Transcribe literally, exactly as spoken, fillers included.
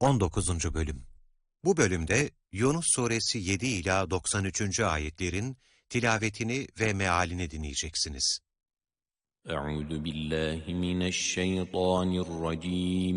on dokuzuncu Bölüm. Bu bölümde Yunus Suresi yedi ila doksan üçüncü ayetlerin tilavetini ve mealini dinleyeceksiniz. Euzu billahi mineşşeytanirracim.